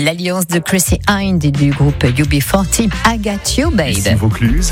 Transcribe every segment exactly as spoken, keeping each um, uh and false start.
l'alliance de Chrissy Hynde et du groupe U B quarante, I Got You Babe. Ici Vaucluse,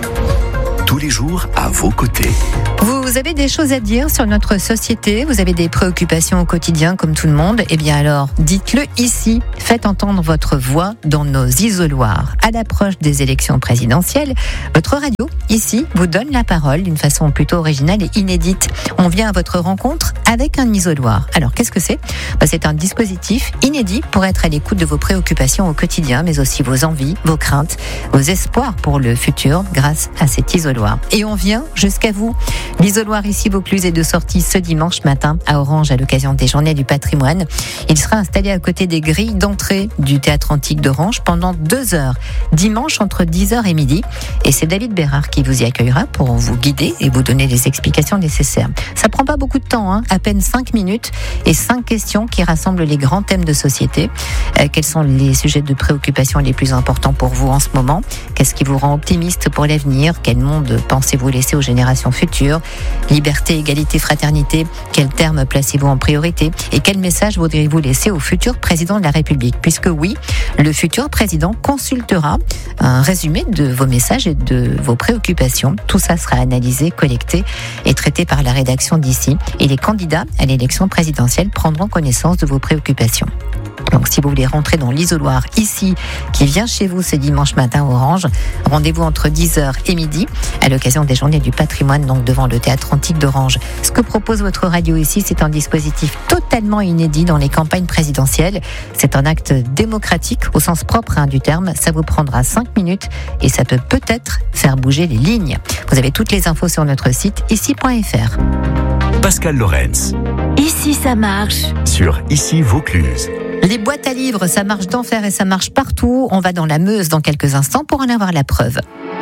tous les jours à vos côtés. Vous avez des choses à dire sur notre société, vous avez des préoccupations au quotidien comme tout le monde, eh bien alors dites-le ici, faites entendre votre voix dans nos isoloirs. À l'approche des élections présidentielles, votre radio ici vous donne la parole d'une façon plutôt originale et inédite. On vient à votre rencontre avec un isoloir. Alors qu'est-ce que c'est ? Ben, c'est un dispositif inédit pour être à l'écoute de vos préoccupations au quotidien, mais aussi vos envies, vos craintes, vos espoirs pour le futur grâce à cet isoloir. Et on vient jusqu'à vous. L'isoloir ici Vaucluse est de sortie ce dimanche matin à Orange à l'occasion des Journées du Patrimoine. Il sera installé à côté des grilles d'entrée du Théâtre Antique d'Orange pendant deux heures, dimanche entre dix heures et midi. Et c'est David Bérard qui vous y accueillera pour vous guider et vous donner les explications nécessaires. Ça prend pas beaucoup de temps, hein, à peine cinq minutes et cinq questions qui rassemblent les grands thèmes de société. Euh, quels sont les sujets de préoccupation les plus importants pour vous en ce moment ? Qu'est-ce qui vous rend optimiste pour l'avenir ? Quel monde pensez-vous laisser aux générations futures ? Liberté, égalité, fraternité, quel terme placez-vous en priorité ? Et quel message voudriez-vous laisser au futur président de la République ? Puisque oui, le futur président consultera un résumé de vos messages et de vos préoccupations. Tout ça sera analysé, collecté et traité par la rédaction d'ici. Et les candidats à l'élection présidentielle prendront connaissance de vos préoccupations. Donc si vous voulez rentrer dans l'isoloir ici, qui vient chez vous ce dimanche matin à Orange, rendez-vous entre dix heures et midi à l'occasion des Journées du Patrimoine, donc devant le Théâtre Antique d'Orange. Ce que propose votre radio ici, c'est un dispositif totalement inédit dans les campagnes présidentielles. C'est un acte démocratique au sens propre hein, du terme. Ça vous prendra cinq minutes et ça peut peut-être faire bouger les lignes. Vous avez toutes les infos sur notre site ici point f r. Pascal Lorenz. Ici ça marche. Sur Ici Vaucluse. Les boîtes à livres, ça marche d'enfer et ça marche partout. On va dans la Meuse dans quelques instants pour en avoir la preuve.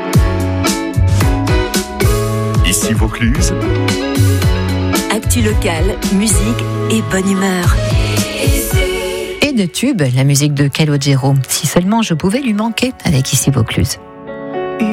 Ici Vaucluse. Actu locale, musique et bonne humeur. Et de tube, la musique de Calogero. Si seulement je pouvais lui manquer avec Ici Vaucluse.